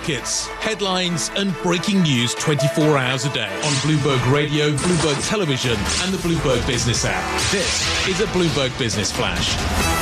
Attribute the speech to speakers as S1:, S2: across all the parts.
S1: markets, headlines and breaking news 24 hours a day on Bloomberg Radio, Bloomberg Television and the Bloomberg Business app. This is a Bloomberg Business Flash.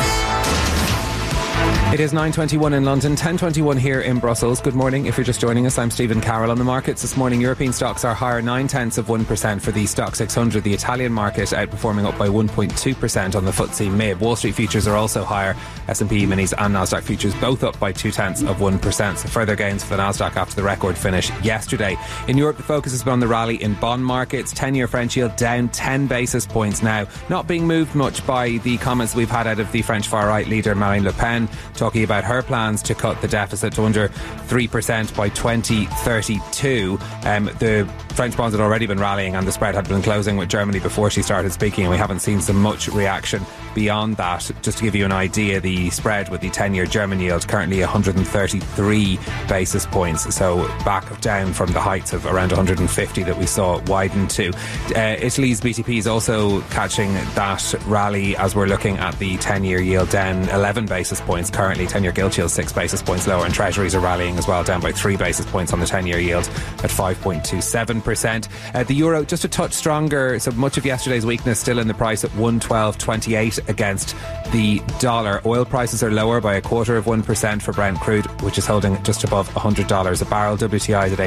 S2: It is 9:21 in London, 10:21 here in Brussels. Good morning. If you're just joining us, I'm Stephen Carroll. On the markets this morning, European stocks are higher 0.9% for the Stock 600. The Italian market outperforming up by 1.2% on the FTSE MIB. Wall Street futures are also higher. S&P minis and Nasdaq futures both up by 0.2%. So further gains for the Nasdaq after the record finish yesterday. In Europe, the focus has been on the rally in bond markets. 10-year French yield down 10 basis points now, not being moved much by the comments we've had out of the French far-right leader Marine Le Pen, talking about her plans to cut the deficit to under 3% by 2032. The French bonds had already been rallying and the spread had been closing with Germany before she started speaking, and we haven't seen so much reaction beyond that. Just to give you an idea, the spread with the 10-year German yield currently 133 basis points, so back down from the heights of around 150 that we saw widen to. Italy's BTP is also catching that rally as we're looking at the 10-year yield down 11 basis points. Currently 10-year gilt yield 6 basis points lower, and treasuries are rallying as well, down by 3 basis points on the 10-year yield at 5.27%. The euro just a touch stronger, so much of yesterday's weakness still in the price at 112.28 against the dollar. Oil prices are lower by 0.25% for Brent crude, which is holding just above $100 a barrel. WTI is at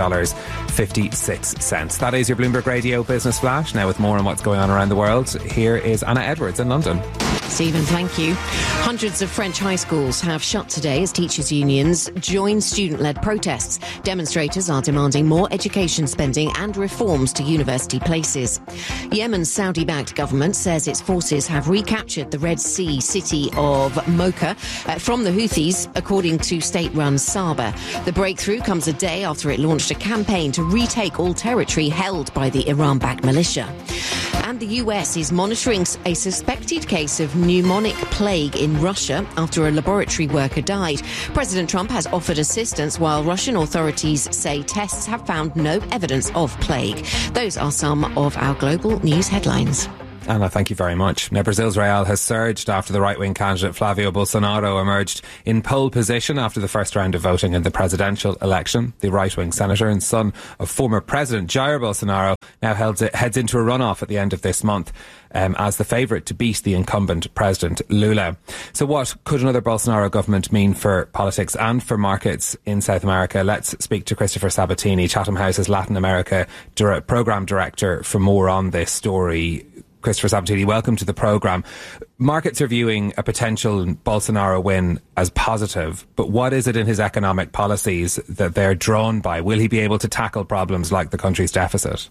S2: $88.56. That is your Bloomberg Radio Business Flash. Now with more on what's going on around the world, here is Anna Edwards in London.
S3: Stephen, thank you. Hundreds of French high schools have shut today as teachers' unions join student-led protests. Demonstrators are demanding more education spending and reforms to university places. Yemen's Saudi-backed government says its forces have recaptured the Red Sea city of Mocha from the Houthis, according to state-run Saba. The breakthrough comes a day after it launched a campaign to retake all territory held by the Iran-backed militia. And the US is monitoring a suspected case of pneumonic plague in Russia after a laboratory worker died. President Trump has offered assistance while Russian authorities say tests have found no evidence of plague. Those are some of our global news headlines.
S2: Anna, thank you very much. Now, Brazil's real has surged after the right-wing candidate Flavio Bolsonaro emerged in pole position after the first round of voting in the presidential election. The right-wing senator and son of former President Jair Bolsonaro now heads into a runoff at the end of this month as the favourite to beat the incumbent President Lula. So what could another Bolsonaro government mean for politics and for markets in South America? Let's speak to Christopher Sabatini, Chatham House's Latin America Programme Director, for more on this story. Christopher Sabatini, welcome to the programme. Markets are viewing a potential Bolsonaro win as positive, but what is it in his economic policies that they're drawn by? Will he be able to tackle problems like the country's deficit?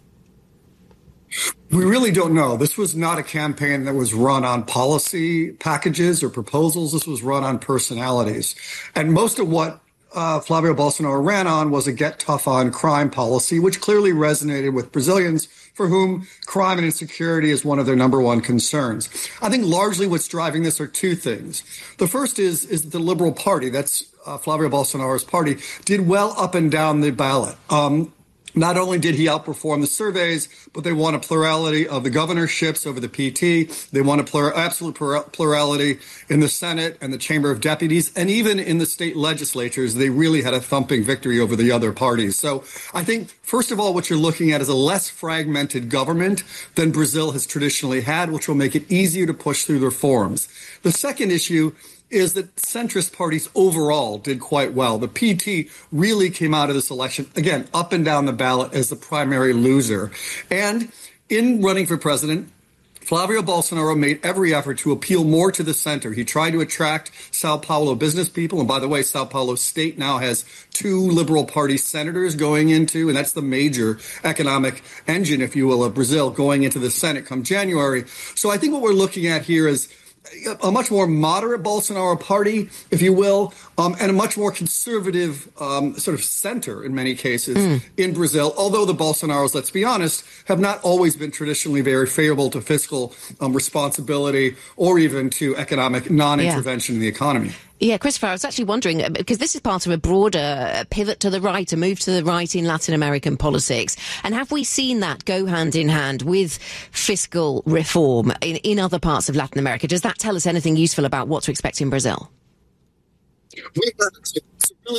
S4: We really don't know. This was not a campaign that was run on policy packages or proposals. This was run on personalities. And most of what Flavio Bolsonaro ran on was a get tough on crime policy, which clearly resonated with Brazilians for whom crime and insecurity is one of their number one concerns. I think largely what's driving this are two things. The first is the Liberal Party, that's Flavio Bolsonaro's party, did well up and down the ballot. Not only did he outperform the surveys, but they won a plurality of the governorships over the PT. They won a absolute plurality in the Senate and the Chamber of Deputies. And even in the state legislatures, they really had a thumping victory over the other parties. So I think, first of all, what you're looking at is a less fragmented government than Brazil has traditionally had, which will make it easier to push through the reforms. The second issue is that centrist parties overall did quite well. The PT really came out of this election, again, up and down the ballot as the primary loser. And in running for president, Flavio Bolsonaro made every effort to appeal more to the center. He tried to attract Sao Paulo business people. And by the way, Sao Paulo state now has 2 Liberal Party senators going into, and that's the major economic engine, if you will, of Brazil going into the Senate come January. So I think what we're looking at here is a much more moderate Bolsonaro party, if you will, and a much more conservative sort of center in many cases in Brazil, although the Bolsonaros, let's be honest, have not always been traditionally very favorable to fiscal responsibility or even to economic non-intervention in the economy.
S3: Yeah, Christopher, I was actually wondering, because this is part of a broader pivot to the right, a move to the right in Latin American politics. And have we seen that go hand in hand with fiscal reform in other parts of Latin America? Does that tell us anything usful about what to expect in Brazil?
S4: It's really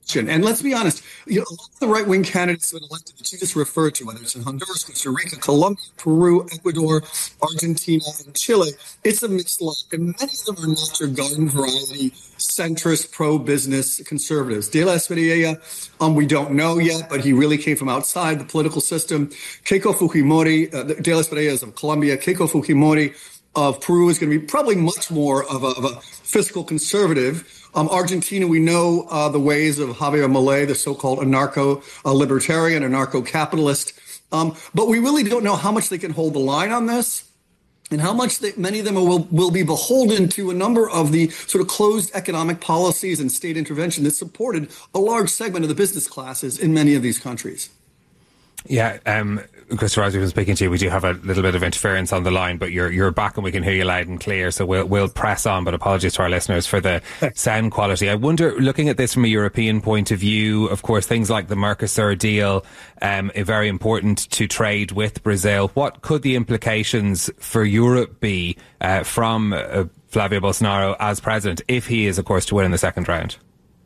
S4: And let's be honest, a lot of the right-wing candidates that elected that you just referred to, whether it's in Honduras, Costa Rica, Colombia, Peru, Ecuador, Argentina, and Chile, it's a mixed lot. And many of them are not your garden variety, centrist, pro-business conservatives. De La Espriella, we don't know yet, but he really came from outside the political system. Keiko Fujimori, De La Espriella is of Colombia. Keiko Fujimori of Peru is going to be probably much more of a fiscal conservative. Argentina, we know the ways of Javier Milei, the so-called anarcho-libertarian, anarcho-capitalist. But we really don't know how much they can hold the line on this and how much many of them will be beholden to a number of the sort of closed economic policies and state intervention that supported a large segment of the business classes in many of these countries.
S2: Yeah, Christopher, as we've been speaking to you, we do have a little bit of interference on the line, but you're back and we can hear you loud and clear, so we'll press on, but apologies to our listeners for the sound quality. I wonder, looking at this from a European point of view, of course, things like the Mercosur deal are very important to trade with Brazil. What could the implications for Europe be from Flavio Bolsonaro as president, if he is, of course, to win in the second round?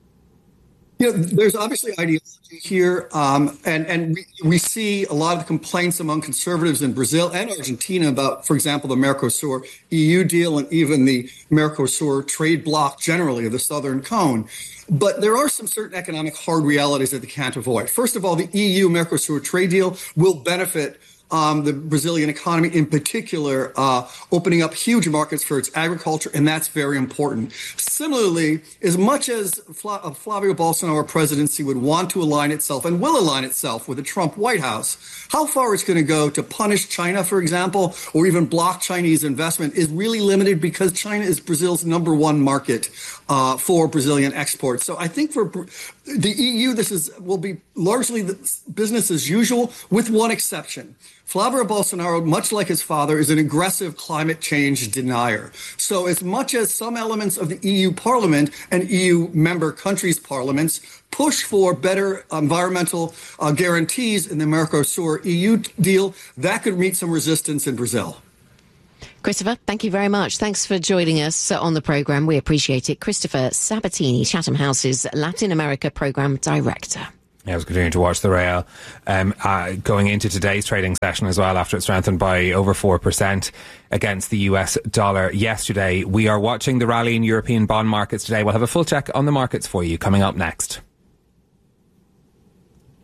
S4: There's obviously ideology here, and we see a lot of the complaints among conservatives in Brazil and Argentina about, for example, the Mercosur EU deal and even the Mercosur trade bloc generally, of the Southern Cone. But there are some certain economic hard realities that they can't avoid. First of all, the EU-Mercosur trade deal will benefit the Brazilian economy in particular, opening up huge markets for its agriculture, and that's very important. Similarly, as much as Flavio Bolsonaro presidency would want to align itself and will align itself with the Trump White House, how far it's going to go to punish China, for example, or even block Chinese investment is really limited because China is Brazil's number one market for Brazilian exports. So I think for the EU, will be largely business as usual, with one exception. Flavio Bolsonaro, much like his father, is an aggressive climate change denier. So as much as some elements of the EU Parliament and EU member countries' parliaments push for better environmental guarantees in the Mercosur EU deal, that could meet some resistance in Brazil.
S3: Christopher, thank you very much. Thanks for joining us on the programme. We appreciate it. Christopher Sabatini, Chatham House's Latin America Programme Director.
S2: Yeah, I was continuing to watch the Real going into today's trading session as well, after it strengthened by over 4% against the US dollar yesterday. We are watching the rally in European bond markets today. We'll have a full check on the markets for you coming up next.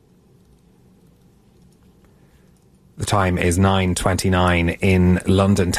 S2: The time is 9:29 in London.